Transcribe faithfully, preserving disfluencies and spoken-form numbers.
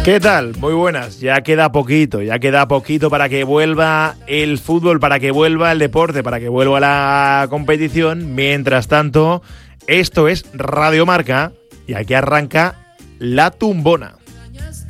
¿Qué tal? Muy buenas. Ya queda poquito, ya queda poquito para que vuelva el fútbol, para que vuelva el deporte, para que vuelva la competición. Mientras tanto, esto es Radio Marca y aquí arranca La Tumbona.